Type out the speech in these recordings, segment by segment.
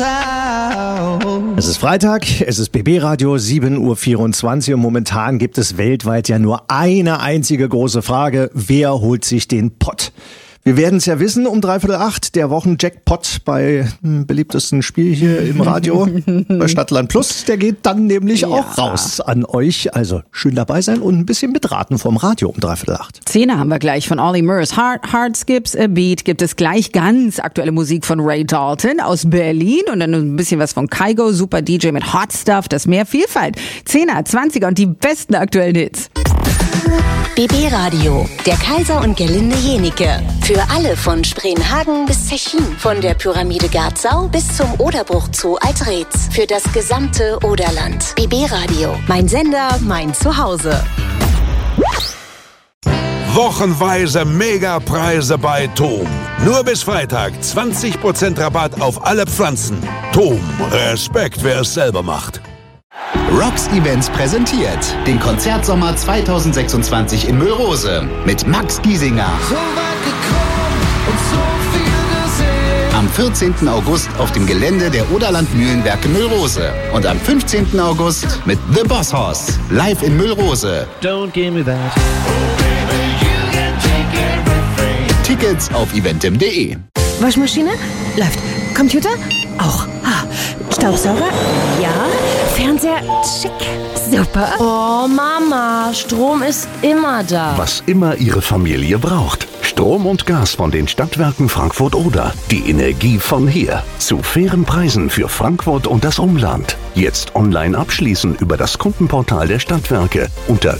Es ist Freitag, es ist BB Radio, 7:24 Uhr und momentan gibt es weltweit ja nur eine einzige große Frage: Wer holt sich den Pott? Wir werden es ja wissen um 7:45, der Wochenjackpot bei beliebtesten Spiel hier im Radio, bei Stadtland Plus, der geht dann nämlich auch raus an euch. Also schön dabei sein und ein bisschen mitraten vom Radio um 7:45. 10 haben wir gleich von Ollie Murs. Heart Skips a Beat gibt es gleich, ganz aktuelle Musik von Ray Dalton aus Berlin und dann ein bisschen was von Kygo, super DJ mit Hot Stuff, das mehr Vielfalt. 10er, 20er und die besten aktuellen Hits. BB Radio, der Kaiser und Gerlinde Jenike. Für alle von Spreenhagen bis Zechin, von der Pyramide Garzau bis zum Oderbruch Zoo Altreetz. Für das gesamte Oderland. BB Radio, mein Sender, mein Zuhause. Wochenweise Megapreise bei TOM. Nur bis Freitag 20% Rabatt auf alle Pflanzen. TOM, Respekt, wer es selber macht. Rocks Events präsentiert den Konzertsommer 2026 in Müllrose mit Max Giesinger. Am 14. August auf dem Gelände der Oderland Mühlenwerke Müllrose und am 15. August mit The Boss Hoss live in Müllrose. Don't give me that. Tickets auf eventim.de. Waschmaschine? Läuft. Computer? Auch. Staubsauger? Ja. Fernseher? Schick. Super. Oh, Mama, Strom ist immer da. Was immer Ihre Familie braucht. Strom und Gas von den Stadtwerken Frankfurt-Oder. Die Energie von hier. Zu fairen Preisen für Frankfurt und das Umland. Jetzt online abschließen über das Kundenportal der Stadtwerke unter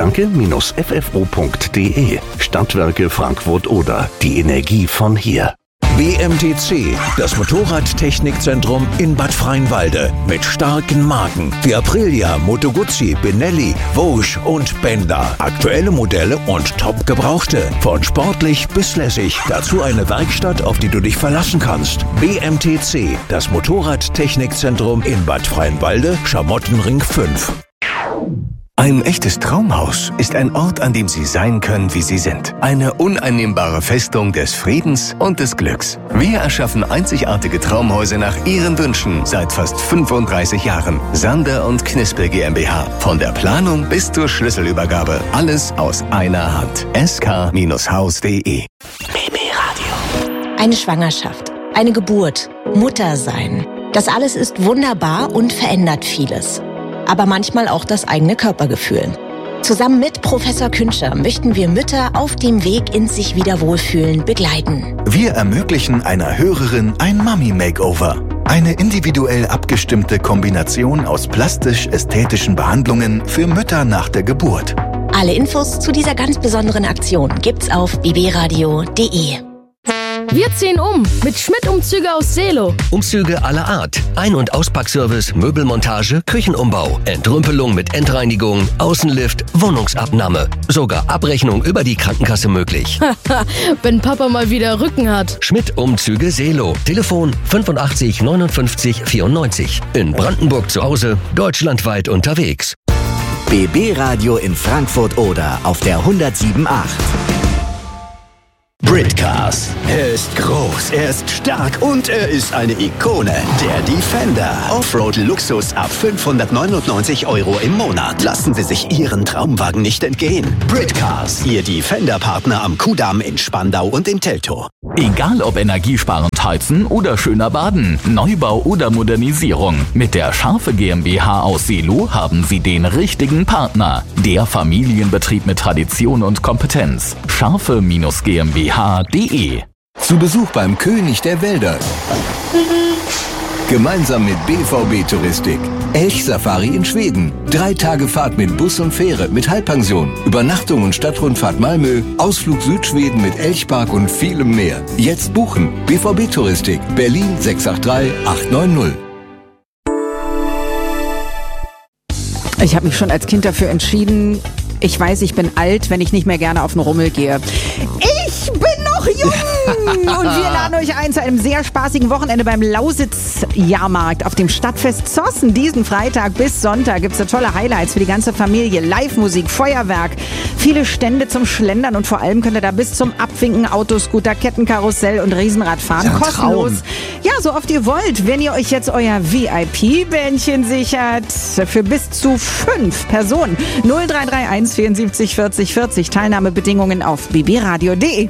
stadtwerke-ffo.de. Stadtwerke Frankfurt-Oder. Die Energie von hier. BMTC, das Motorradtechnikzentrum in Bad Freienwalde mit starken Marken wie Aprilia, Moto Guzzi, Benelli, Vosges und Benda. Aktuelle Modelle und top gebrauchte. Von sportlich bis lässig. Dazu eine Werkstatt, auf die du dich verlassen kannst. BMTC, das Motorradtechnikzentrum in Bad Freienwalde, Schamottenring 5. Ein echtes Traumhaus ist ein Ort, an dem Sie sein können, wie Sie sind. Eine uneinnehmbare Festung des Friedens und des Glücks. Wir erschaffen einzigartige Traumhäuser nach Ihren Wünschen seit fast 35 Jahren. Sander und Knispel GmbH. Von der Planung bis zur Schlüsselübergabe. Alles aus einer Hand. sk-haus.de. BB Radio. Eine Schwangerschaft, eine Geburt, Mutter sein. Das alles ist wunderbar und verändert vieles. Aber manchmal auch das eigene Körpergefühl. Zusammen mit Professor Künscher möchten wir Mütter auf dem Weg ins sich wieder wohlfühlen begleiten. Wir ermöglichen einer Hörerin ein Mummy-Makeover. Eine individuell abgestimmte Kombination aus plastisch-ästhetischen Behandlungen für Mütter nach der Geburt. Alle Infos zu dieser ganz besonderen Aktion gibt's auf bbradio.de. Wir ziehen um mit Schmidt-Umzüge aus Seelow. Umzüge aller Art. Ein- und Auspackservice, Möbelmontage, Küchenumbau, Entrümpelung mit Endreinigung, Außenlift, Wohnungsabnahme. Sogar Abrechnung über die Krankenkasse möglich. Wenn Papa mal wieder Rücken hat. Schmidt-Umzüge Seelow. Telefon 85 59 94. In Brandenburg zu Hause, deutschlandweit unterwegs. BB Radio in Frankfurt-Oder auf der 107.8. Britcars. Er ist groß, er ist stark und er ist eine Ikone. Der Defender. Offroad-Luxus ab 599 € im Monat. Lassen Sie sich Ihren Traumwagen nicht entgehen. Britcars. Ihr Defender-Partner am Kudamm in Spandau und in Teltow. Egal ob energiesparend heizen oder schöner baden, Neubau oder Modernisierung. Mit der Scharfe GmbH aus Seelow haben Sie den richtigen Partner. Der Familienbetrieb mit Tradition und Kompetenz. Scharfe-GmbH.de. Zu Besuch beim König der Wälder. Gemeinsam mit BVB Touristik. Elchsafari in Schweden. 3 Tage Fahrt mit Bus und Fähre mit Halbpension. Übernachtung und Stadtrundfahrt Malmö. Ausflug Südschweden mit Elchpark und vielem mehr. Jetzt buchen. BVB Touristik. Berlin 683 890. Ich habe mich schon als Kind dafür entschieden, ich weiß, ich bin alt, wenn ich nicht mehr gerne auf den Rummel gehe. Ich bin noch jung! Und wir laden euch ein zu einem sehr spaßigen Wochenende beim Lausitz-Jahrmarkt auf dem Stadtfest Zossen. Diesen Freitag bis Sonntag gibt es tolle Highlights für die ganze Familie. Live-Musik, Feuerwerk, viele Stände zum Schlendern und vor allem könnt ihr da bis zum Abwinken Autoscooter, Kettenkarussell und Riesenrad fahren. Ja, kostenlos. Ja, so oft ihr wollt. Wenn ihr euch jetzt euer VIP-Bändchen sichert, für bis zu 5 Personen. 0331 74 40 40. Teilnahmebedingungen auf bbradio.de.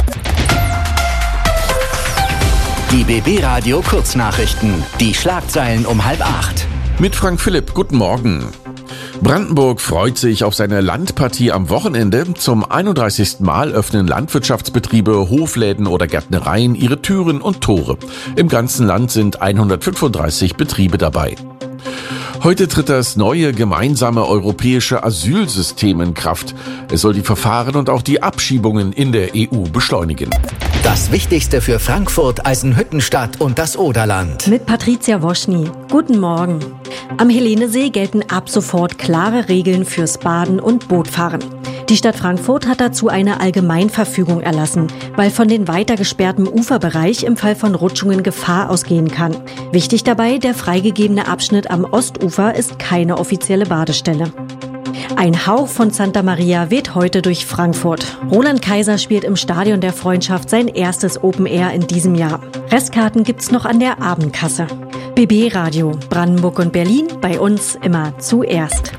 Die BB Radio Kurznachrichten. Die Schlagzeilen um 7:30. Mit Frank Philipp, guten Morgen. Brandenburg freut sich auf seine Landpartie am Wochenende. Zum 31. Mal öffnen Landwirtschaftsbetriebe, Hofläden oder Gärtnereien ihre Türen und Tore. Im ganzen Land sind 135 Betriebe dabei. Heute tritt das neue gemeinsame europäische Asylsystem in Kraft. Es soll die Verfahren und auch die Abschiebungen in der EU beschleunigen. Das Wichtigste für Frankfurt, Eisenhüttenstadt und das Oderland. Mit Patricia Woschny. Guten Morgen. Am Helenesee gelten ab sofort klare Regeln fürs Baden und Bootfahren. Die Stadt Frankfurt hat dazu eine Allgemeinverfügung erlassen, weil von den weiter gesperrtem Uferbereich im Fall von Rutschungen Gefahr ausgehen kann. Wichtig dabei, der freigegebene Abschnitt am Ostufer ist keine offizielle Badestelle. Ein Hauch von Santa Maria weht heute durch Frankfurt. Roland Kaiser spielt im Stadion der Freundschaft sein erstes Open Air in diesem Jahr. Restkarten gibt's noch an der Abendkasse. BB Radio, Brandenburg und Berlin, bei uns immer zuerst.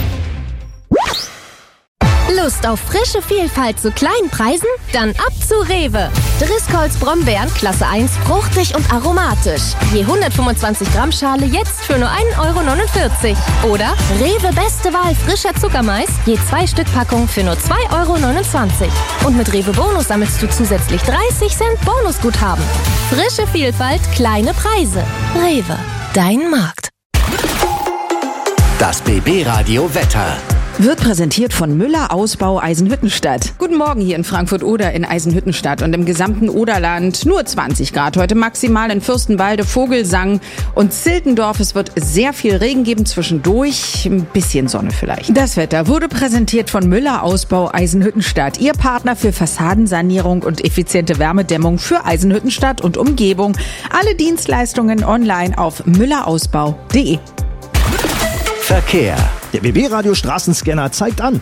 Lust auf frische Vielfalt zu kleinen Preisen? Dann ab zu Rewe. Driscolls Brombeeren Klasse 1, fruchtig und aromatisch. Je 125 Gramm Schale jetzt für nur 1,49 €. Oder Rewe Beste Wahl frischer Zuckermais, je 2 Stück Packung für nur 2,29 €. Und mit Rewe Bonus sammelst du zusätzlich 30 Cent Bonusguthaben. Frische Vielfalt, kleine Preise. Rewe, dein Markt. Das BB Radio Wetter. Wird präsentiert von Müller Ausbau Eisenhüttenstadt. Guten Morgen hier in Frankfurt-Oder in Eisenhüttenstadt und im gesamten Oderland nur 20 Grad. Heute maximal in Fürstenwalde, Vogelsang und Ziltendorf. Es wird sehr viel Regen geben, zwischendurch ein bisschen Sonne vielleicht. Das Wetter wurde präsentiert von Müller Ausbau Eisenhüttenstadt. Ihr Partner für Fassadensanierung und effiziente Wärmedämmung für Eisenhüttenstadt und Umgebung. Alle Dienstleistungen online auf müllerausbau.de. Verkehr. Der BB-Radio Straßenscanner zeigt an.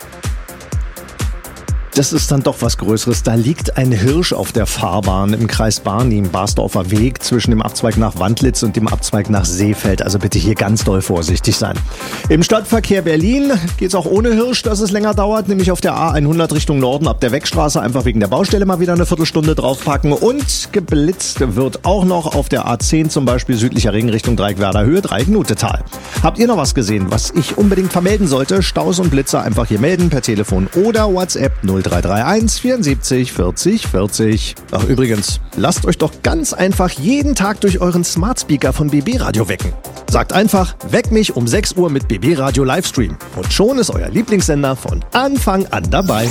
Das ist dann doch was Größeres. Da liegt ein Hirsch auf der Fahrbahn im Kreis Barni, im Barsdorfer Weg, zwischen dem Abzweig nach Wandlitz und dem Abzweig nach Seefeld. Also bitte hier ganz doll vorsichtig sein. Im Stadtverkehr Berlin geht's auch ohne Hirsch, dass es länger dauert, nämlich auf der A100 Richtung Norden ab der Wegstraße einfach wegen der Baustelle mal wieder eine Viertelstunde draufpacken. Und geblitzt wird auch noch auf der A10 zum Beispiel südlicher Ring Richtung Dreieckwerder Höhe, Dreiecknutetal. Habt ihr noch was gesehen, was ich unbedingt vermelden sollte? Staus und Blitzer einfach hier melden per Telefon oder WhatsApp 0331 74 40 40. Ach übrigens, lasst euch doch ganz einfach jeden Tag durch euren Smart Speaker von BB Radio wecken. Sagt einfach, weck mich um 6 Uhr mit BB Radio Livestream. Und schon ist euer Lieblingssender von Anfang an dabei.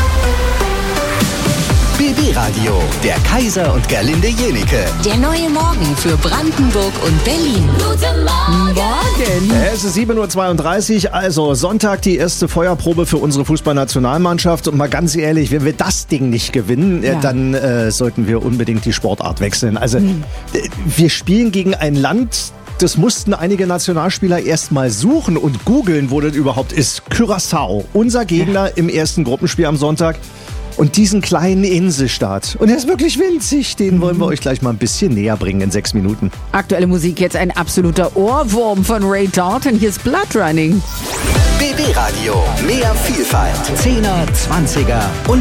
BB Radio, der Kaiser und Gerlinde Jenike. Der neue Morgen für Brandenburg und Berlin. Guten Morgen. Es ist 7:32 Uhr, also Sonntag die erste Feuerprobe für unsere Fußballnationalmannschaft. Und mal ganz ehrlich, wenn wir das Ding nicht gewinnen, dann sollten wir unbedingt die Sportart wechseln. Also wir spielen gegen ein Land, das mussten einige Nationalspieler erst mal suchen und googeln, wo das überhaupt ist. Curaçao, unser Gegner im ersten Gruppenspiel am Sonntag. Und diesen kleinen Inselstaat. Und er ist wirklich winzig. Den wollen wir euch gleich mal ein bisschen näher bringen in 6 Minuten. Aktuelle Musik jetzt ein absoluter Ohrwurm von Ray Dalton. Hier ist Blood Running. BB Radio, mehr Vielfalt. 10er, 20er und